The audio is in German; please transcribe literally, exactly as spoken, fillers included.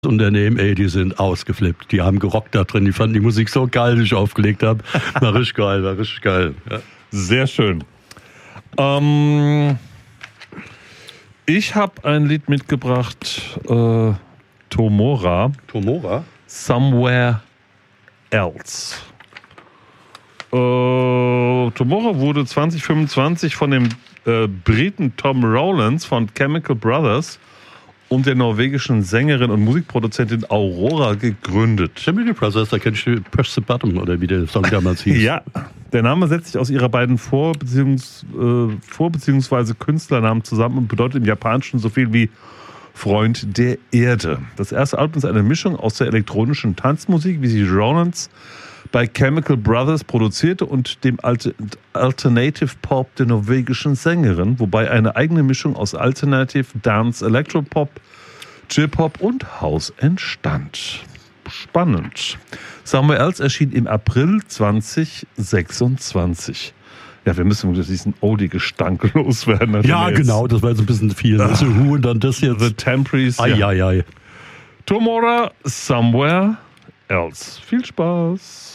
Unternehmen, ey, die sind ausgeflippt. Die haben gerockt da drin. Die fanden die Musik so geil, die ich aufgelegt habe. War richtig geil, war richtig geil. Ja. Sehr schön. Ähm, ich habe ein Lied mitgebracht, äh, Tomora. Tomora? Somewhere Else. Äh, Tomorrow wurde zwanzig fünfundzwanzig von dem äh, Briten Tom Rowlands von Chemical Brothers und der norwegischen Sängerin und Musikproduzentin Aurora gegründet. Chemical Brothers, da kennst du Press the Button, oder wie der Song damals hieß. Ja, der Name setzt sich aus ihrer beiden Vor- beziehungs- äh, Vor- bzw. Künstlernamen zusammen und bedeutet im Japanischen so viel wie Freund der Erde. Das erste Album ist eine Mischung aus der elektronischen Tanzmusik, wie sie Rowlands bei Chemical Brothers produzierte, und dem Alternative Pop der norwegischen Sängerin, wobei eine eigene Mischung aus Alternative, Dance, Electropop, J-Pop und House entstand. Spannend. Somewhere Else erschien im April zwanzig sechsundzwanzig. Ja, wir müssen diesen Oldie-Gestank loswerden. Also ja, genau, das war jetzt ein bisschen viel. Also Who und dann das jetzt. The Temperies. Ai, ja. ai, ai. Tomorrow, Somewhere Else. Viel Spaß.